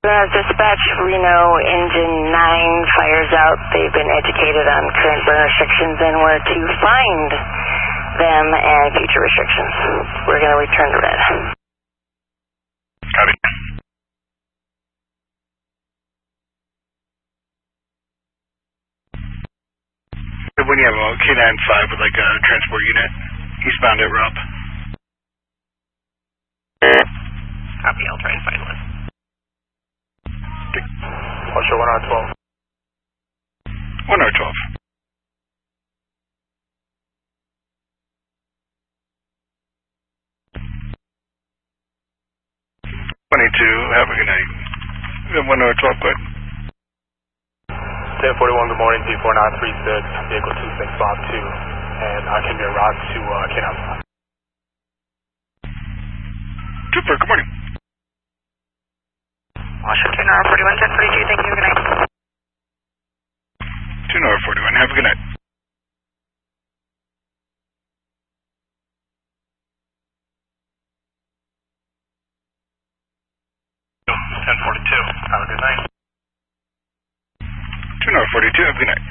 Dispatch, Reno, engine 9 fires out. They've been educated on current burn restrictions and where to find them and future restrictions. We're going to return to red. Copy. When you have a K95 with like a transport unit, eastbound at Rupp. Copy, I'll try and find one. I'll show 1R12. 1R12. 22, have a good night. 1R12, quick. 1041, good morning, P4936, vehicle 2652, and I can be en route to K95. Trooper, good morning. Washington, R41, 1042, thank you, good night. 2R41, have a good night. Have a good night. 2R42, have a good night.